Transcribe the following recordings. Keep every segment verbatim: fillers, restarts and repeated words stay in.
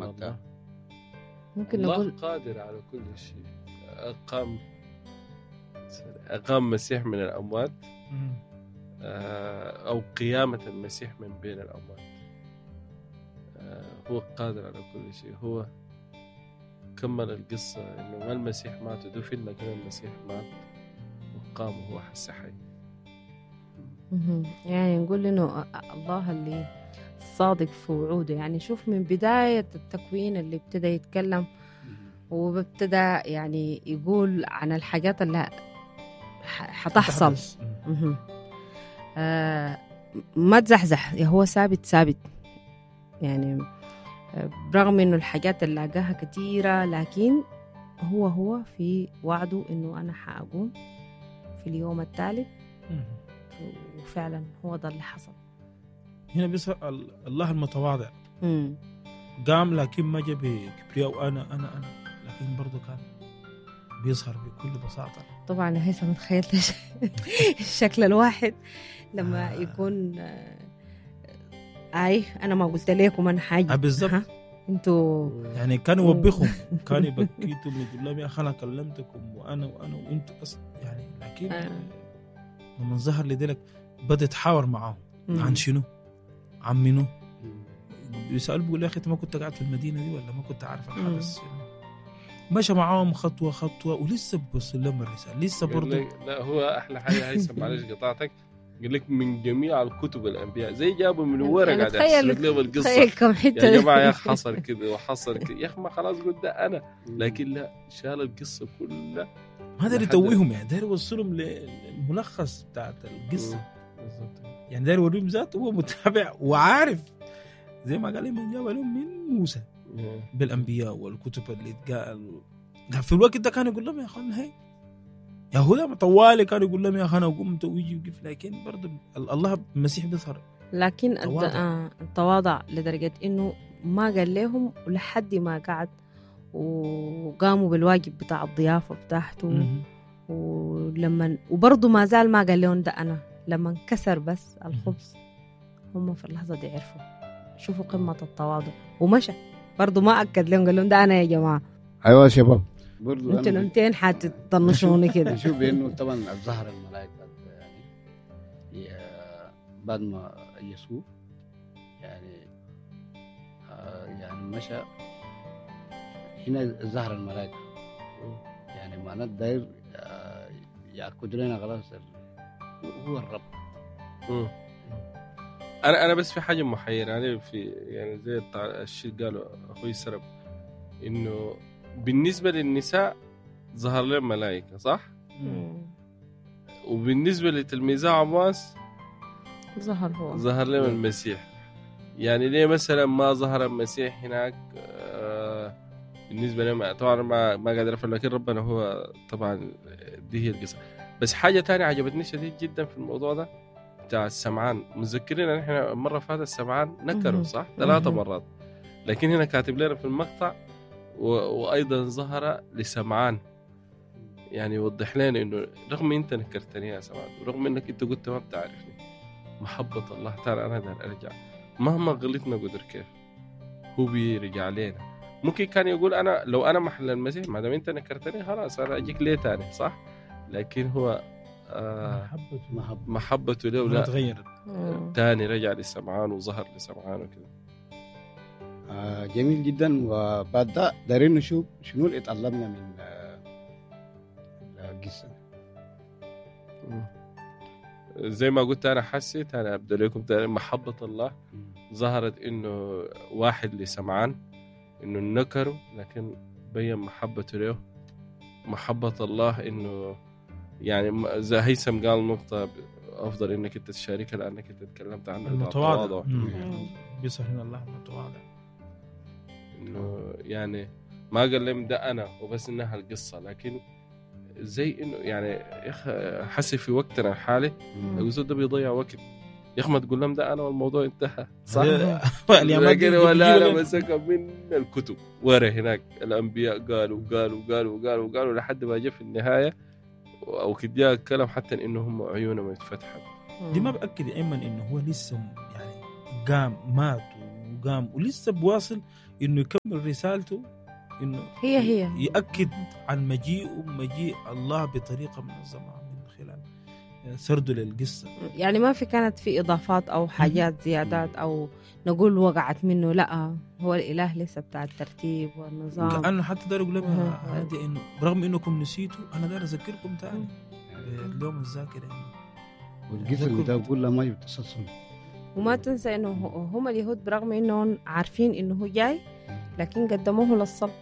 الله. ممكن الله نقول قادر على كل شيء. أقام أقام مسيح من الأموات، أو قيامة المسيح من بين الأموات. هو قادر على كل شيء. هو كمل القصة إنه ما المسيح مات ودفن، لكن المسيح مات وقام وهو حس حي. يعني نقول إنه الله اللي صادق في وعوده. يعني شوف من بداية التكوين اللي ابتدى يتكلم وابتدى يعني يقول عن الحاجات اللي حتحصل. آه ما تزحزح، هو ثابت ثابت. يعني برغم إنه الحاجات اللي لاقاها كتيرة، لكن هو هو في وعده إنه أنا حأقوم في اليوم الثالث، وفعلا هو ده اللي حصل. هنا بيصير الله المتواضع مم. قام، لكن ما جاء بكبرياء وأنا أنا أنا لكن برضو كان بيظهر بكل بساطة. طبعا هيثم متخيلتش الشكل الواحد لما يكون اي انا ما قلت لكم انا حاجه بالضبط. انتوا يعني كان يوبخهم، كان يبكيتهم يقول لهم يا اخي انا كلمتكم وانا وانا وانتوا اصلا يعني، لكن آه. لما ظهر لذلك بدا يتحاور معاهم مم. عن شنو، عن منو. بيسأل بيقول يا اخي انت ما كنت قاعد في المدينه دي ولا ما كنت عارف الحدث؟ مشى معاهم خطوه خطوه ولسه بوصل لهم الرساله لسه برضه. لا هو احلى حاجه هيثم معلش قطعتك، قال لك من جميع الكتب الانبياء زي جابوا من ورقه قاعد يسرد لهم القصه. يا جماعه يا اخي حصل كده وحصل كده يا اخي ما خلاص قلت ده انا، لكن لا شال القصه كلها. هذا اللي تويهم يعني، داير يوصلهم للملخص بتاعت القصه بالضبط. يعني داير يوريهم ذاته هو متابع وعارف زي ما قال من جاب لهم من موسى بالانبياء والكتب اللي اتقال في الوقت ده. كان يقول لهم يا اخوان هي يهوذا طوالي كان يقول لهم يا اخي انا قمت ويجي وقف، لكن برضه الله المسيح بيظهر. لكن التواضع لدرجه انه ما قال لهم لحد ما قعد وقاموا بالواجب بتاع الضيافه بتاعته، ولما وبرضه ما زال ما قال لهم ده انا. لما انكسر بس الخبز هم في اللحظه دي عرفوا. شوفوا قمه التواضع، ومشى برضه ما اكد لهم قال لهم ده انا يا جماعه. ايوه يا شباب برضو انتوا نمتين حتطنشوني كده. شوف انه طبعا الظهر الملائكه يعني بعد ما يسوع يعني يعني مشى هنا ظهر الملائكه، يعني معناه داير ياكد لنا خلاص هو الرب. انا انا بس في حاجه محيره يعني في يعني زي الشيء قالوا اخوي سرب انه بالنسبة للنساء ظهر لهم ملائكة صح؟ مم. وبالنسبة لتلميذة عمواس ظهر هو ظهر لهم المسيح. يعني ليه مثلا ما ظهر المسيح هناك آه بالنسبة لهم؟ طبعا ما ما قادر أفهم، لكن ربنا هو طبعا دي هي القصة. بس حاجة تانية عجبتني شديد جدا في الموضوع ده بتاع السمعان. متذكرين نحن مرة فاتت السمعان نكروا صح؟ ثلاثة مرات، لكن هنا كاتب لنا في المقطع وأيضا ظهر لسمعان. يعني يوضح لنا إنه رغم أنت نكرتني يا سمعان ورغم إنك أنت قلت ما بتعرفني، محبة الله تعالى أنا أقدر أرجع مهما غلطنا قدر كيف هو بيرجع لنا. ممكن كان يقول أنا لو أنا محل المسيح ما دام أنت نكرتني خلاص أنا أجيك ليه تاني صح؟ لكن هو آه محبته محبته له لا تغيرت تاني رجع لسمعان وظهر لسمعان وكذا. آه جميل جدا. وبعد ده دارين نشوف شنو اللي اتعلمنا من القصة. زي ما قلت أنا حسيت أنا أبدأ لكم محبة الله ظهرت إنه واحد لسمعان إنه النكره لكن بين محبته له. محبة الله إنه يعني زي هيثم قال نقطة أفضل إنك أنت تشاركها لأنك أنت تكلمت عن المتواضع. بيصير هنا الله متواضع إنه يعني ما قال لهم ده أنا وبس إنها القصة، لكن زي إنه يعني يا أخي حسي في وقتنا الحالي الجزء ده بيضيع وقت يا أخي ما تقول لهم ده أنا والموضوع انتهى صح؟ لكن ولا أنا مسكه من الكتب ورا هناك الأنبياء قالوا قالوا قالوا قالوا قالوا لحد ما جاء في النهاية أو كده الكلام حتى إنه هم عيونهم اتفتحت. دي ما بأكد إما إنه هو لسه يعني قام مات وقام ولسه بواصل إنه يكمل رسالته، إنه هي هي يأكد عن مجيء مجيء الله بطريقة منظمة من خلال سرده للقصة. يعني ما في كانت في إضافات أو حاجات زيادات أو نقول وقعت منه، لا هو الإله لسه بتاع الترتيب والنظام. كأنه حتى دار يقول لهم هذه إنه برغم إنكم نسيتوا أنا دار أذكركم تاني اليوم الذاكرة يعني. والقصة اللي تقول له ما يتصلصل. وما تنسى إنه هم اليهود برغم إنهم عارفين إنه هو جاي لكن قدموه للصلب.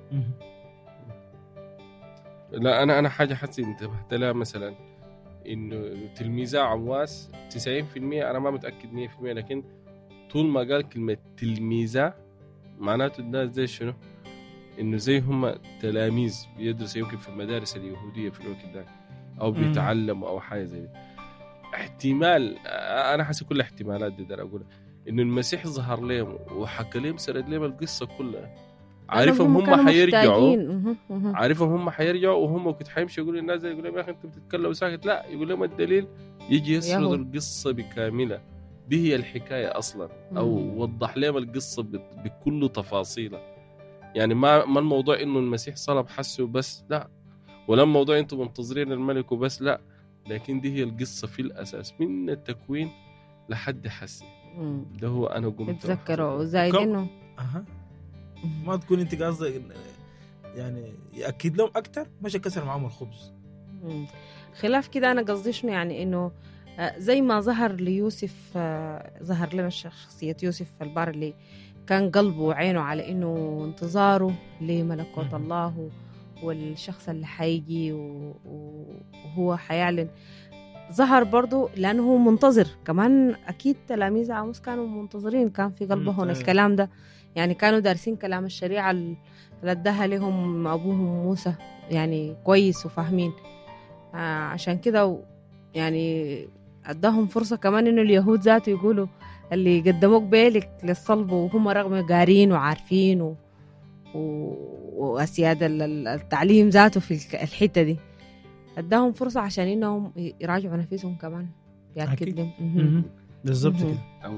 لا أنا أنا حاجة حسي انتبهت لها مثلا إنه تلميذة عمواس تسعين في المية أنا ما متأكد مية في المية، لكن طول ما قال كلمة تلميذة معناته الناس زي شنو؟ إنه زي هم تلاميذ بيدرسوا يمكن في المدارس اليهودية في الوقت ده أو بيتعلموا أو حاجة زي دي. احتمال أنا حاسس كل احتمالات دي دار أقولها إنه المسيح ظهر لهم وحكى لهم سرد لهم القصة كلها، عارفهم هم حيرجعوا عارفهم هم حيرجعوا وهم كنت حيمشي يقولوا الناس يقول لهم يا أخي أنت بتتكلم ساكت، لا يقول لهم الدليل يجي يسرد القصة بكاملة. دي هي الحكاية أصلا أو وضح لهم القصة بكل تفاصيلها. يعني ما ما الموضوع إنه المسيح صلب حسه بس، لا، ولا الموضوع أنتم منتظرين الملك وبس، لا، لكن دي هي القصة في الأساس من التكوين لحد حسي. ده هو أنا قمت تتذكروا زي إنه أها ما تكون أنت قصدك يعني يأكد لهم أكتر مش كسر معهم الخبز. خلاف كده أنا قصدي شنو يعني إنه زي ما ظهر ليوسف، ظهر لنا شخصية يوسف في البار اللي كان قلبه وعينه على إنه انتظاره لملكوت الله والشخص اللي حيجي وهو حيعلن. ظهر برضو لأنه هو منتظر كمان. أكيد تلاميذ عموس كانوا منتظرين، كان في قلبهم الكلام ده، يعني كانوا دارسين كلام الشريعة اللي اداها لهم أبوهم موسى يعني كويس وفاهمين. آه عشان كده يعني اداهم فرصة كمان إنه اليهود ذاته يقولوا اللي قدموك بالك للصلب وهم رغم قارين وعارفين و... و... وأسياد التعليم ذاته في الحتة دي، اداهم فرصة عشان إنهم يراجعوا نفسهم كمان يأكد لهم. بالضبط كده.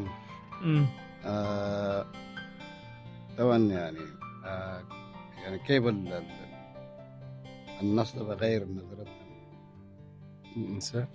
آه طبعا يعني آه يعني كيف النص ده بغير نظرة الإنسان،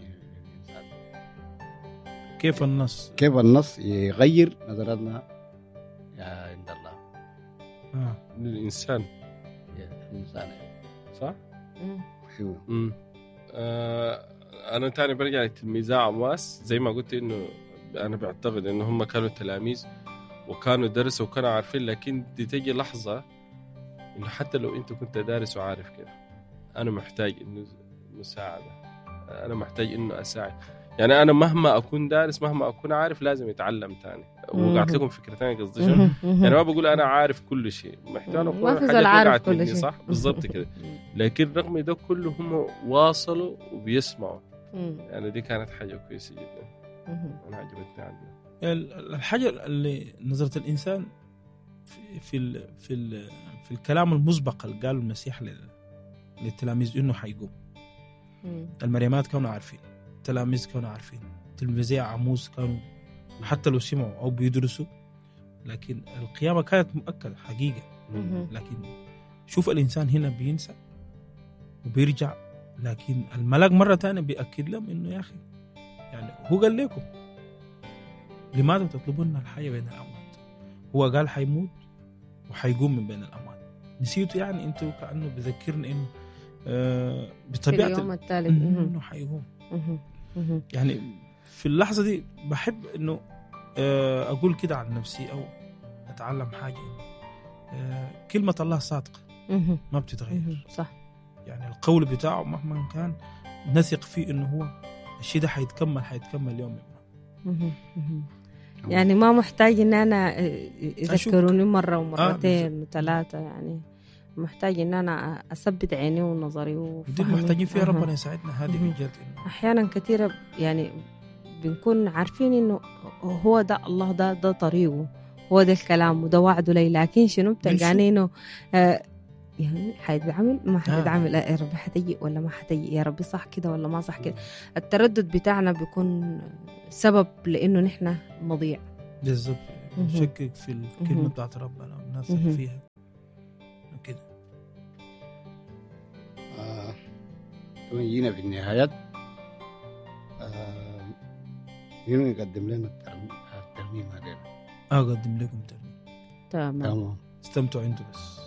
كيف النص كيف النص يغير نظرتنا عند الله آه. للإنسان الإنسان صح؟ ايوه. امم آه انا تاني برجع للتلميذ عمواس. زي ما قلت انه انا بعتقد انه هم كانوا تلاميذ وكانوا درسوا وكانوا عارفين، لكن دي تجي لحظة انه حتى لو انت كنت دارس وعارف كيف، انا محتاج انه مساعدة، انا محتاج انه اساعد. يعني انا مهما اكون دارس مهما اكون عارف لازم يتعلم تاني. وقعت لكم فكرة تانية قصدي شنو؟ يعني ما بقول انا عارف كل شيء، محتاج اكون حاجة وقعت مني صح بالضبط كده، لكن رغم ده كله هم واصلوا وبيسمعوا. يعني دي كانت حاجة كويسة جدا انا عجبتني عنها. الحاجة اللي نظرة الانسان في في ال في, ال في الكلام المسبق اللي قاله المسيح للتلاميذ انه حيقوم. المريمات كانوا عارفين، التلاميذ كانوا عارفين، تلميذي عموس كانوا حتى لو سمعوا أو بيدرسوا، لكن القيامة كانت مؤكدة حقيقة. لكن شوف الإنسان هنا بينسى وبيرجع، لكن الملاك مرة تانية بيأكد لهم إنه يا أخي يعني هو قال لكم لماذا تطلبون الحياة بين الأموات؟ هو قال حيموت وحيقوم من بين الأموات. نسيتوا يعني أنتوا كأنه بذكرنا إنه آه بطبيعة اليوم الثالث إنه حيقوم. يعني في اللحظة دي بحب إنه أقول كده عن نفسي أو أتعلم حاجة، كلمة الله صادقة ما بتتغير. صح. يعني القول بتاعه مهما كان نثق فيه إنه هو الشيء ده حيتكمل حيتكمل يوم ما. يعني ما محتاج إن أنا يذكروني مرة ومرتين وثلاثة، يعني محتاج إن أنا أثبت عيني ونظري وفهمي. محتاجين فيها ربنا يساعدنا هذه من جد. أحيانا كثيرة يعني بنكون عارفين إنه هو ده الله، ده ده طريقه، هو ده الكلام وده وعده لي، لكن شنو بتلقاني إنه آه يعني حيتعمل ما حيتعمل آه. يا ربي حتجي ولا ما حتجي، يا ربي صح كده ولا ما صح كده. التردد بتاعنا بيكون سبب لإنه نحن نضيع. بالضبط. نشكك في الكلمة بتاعت ربنا والناس اللي فيها كده. آه. جينا في النهايات آه. مين يقدم لنا الترميم هذا؟ أقدم لكم ترميم. تمام. تمام. استمتعوا انتوا بس.